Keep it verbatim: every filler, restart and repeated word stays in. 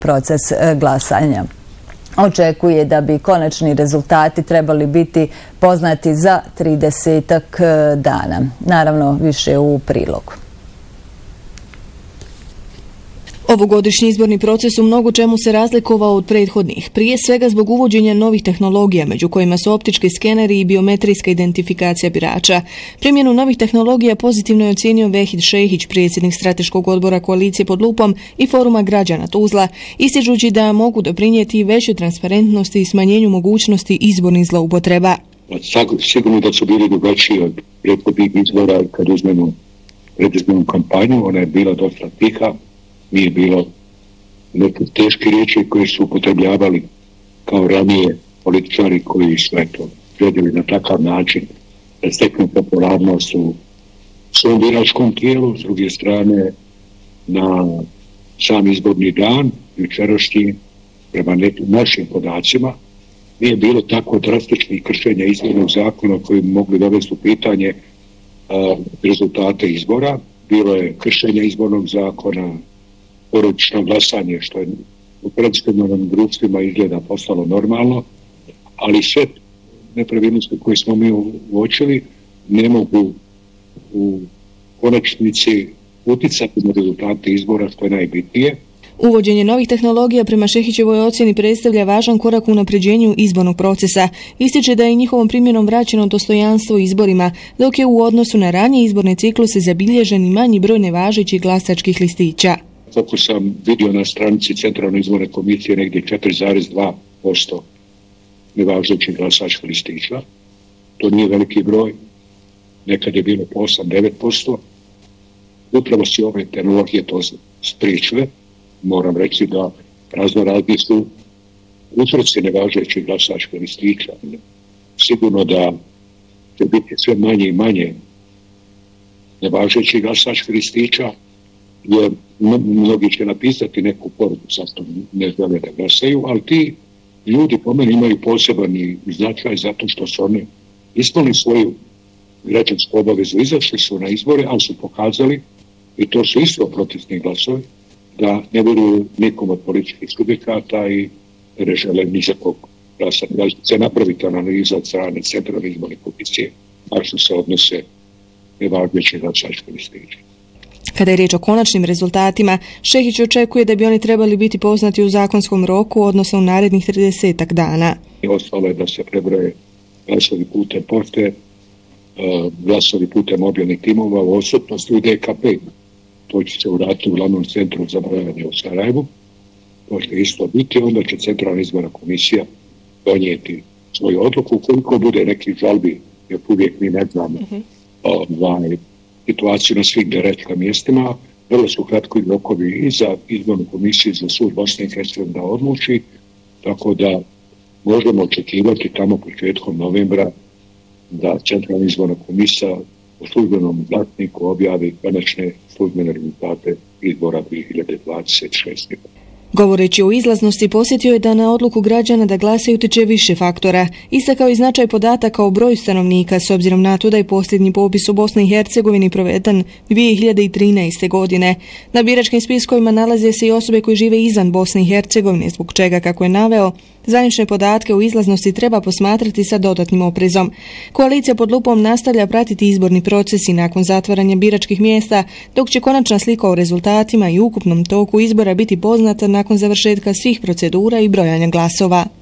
proces glasanja. Očekuje da bi konačni rezultati trebali biti poznati za tridesetak dana. Naravno, više u prilogu. Ovogodišnji izborni proces u mnogo čemu se razlikovao od prethodnih, prije svega zbog uvođenja novih tehnologija, među kojima su optički skeneri i biometrijska identifikacija birača. Primjenu novih tehnologija pozitivno je ocijenio Vehid Šehić, predsjednik strateškog odbora koalicije pod lupom i foruma građana Tuzla, ističući da mogu doprinijeti i većoj transparentnosti i smanjenju mogućnosti izbornih zloupotreba. Sigurno da su bili drugačiji od prethodnih izbora kad uzmemo predizbornu kampanju, ona je bila dosta tiha. Nije bilo neke teške riječi koje su upotrebljavali kao ranije političari koji su eto željeli na takav način da steknu popularnost u svom biračkom tijelu. S druge strane, na sam izborni dan, jučerašnji, prema nekim našim podacima, nije bilo tako drastičnih kršenja izbornog zakona koji bi mogli dovesti u pitanje a, rezultate izbora. Bilo je kršenja izbornog zakona, porodično glasanje, što je u predstavljenim društvima izgleda postalo normalno, ali sve nepravilnosti koje smo mi uočili ne mogu u konačnici uticati na rezultate izbora, što je najbitnije. Uvođenje novih tehnologija prema Šehićevoj ocjeni predstavlja važan korak u unapređenju izbornog procesa. Ističe da je njihovom primjenom vraćeno dostojanstvo izborima, dok je u odnosu na ranije izborne cikluse zabilježen i manji broj nevažećih glasačkih listića. Kako sam vidio na stranici Centralne izborne komisije, negdje četiri zarez dva posto nevažećih glasačkih listića. To nije veliki broj, nekad je bilo po osam do devet posto. Upravo si ove tehnologije to spriječile. Moram reći da razno razni su uzroci nevažećih glasačkih listića. Sigurno da će biti sve manje i manje nevažećih glasačkih listića, jer mnogi će napisati neku poruku, zašto ne žele da glasaju, ali ti ljudi po meni imaju poseban značaj zato što su oni ispunili svoju građansku obavezu, izašli su na izbore, ali su pokazali, i to su isto protestni glasovi, da ne vjeruju nikom od političkih subjekata i ne žele nikakvog glasa. Da će napraviti analiza od strane Centralne izborne komisije, a što se odnose nevažeće glasačke listiće. Kada je riječ o konačnim rezultatima, Šehić očekuje da bi oni trebali biti poznati u zakonskom roku, odnosno u narednih tridesetak dana. Ostalo je da se prebroje glasovi putem pošte, glasovi putem mobilnih timova u odsutnosti u D K P. To će se uraditi u glavnom centru za brojanje u Sarajevu. To će isto biti, onda će Centralna izborna komisija donijeti svoju odluku. Koliko bude nekih žalbi, jer uvijek mi ne znamo uh-huh. ovaj, situaciju na svim direktnim mjestima, vrlo su kratki rokovi i za izbornu komisiju za sud Bosne i Hercegovine da odluči, tako da možemo očekivati tamo početkom novembra da Centralna izborna komisija u službenom glasniku objavi konačne službene rezultate izbora dvije hiljade dvadeset šeste. Govoreći o izlaznosti, posjetio je da na odluku građana da glasaju utiče više faktora. Istakao i značaj podataka o broju stanovnika, s obzirom na to da je posljednji popis u Bosni i Hercegovini proveden dvije hiljade trinaeste. godine. Na biračkim spiskovima nalaze se i osobe koje žive izvan Bosne i Hercegovine, zbog čega, kako je naveo, zvanične podatke o izlaznosti treba posmatrati sa dodatnim oprezom. Koalicija pod lupom nastavlja pratiti izborni proces i nakon zatvaranja biračkih mjesta, dok će konačna slika o rezultatima i ukupnom toku izbora biti poznata nakon završetka svih procedura i brojanja glasova.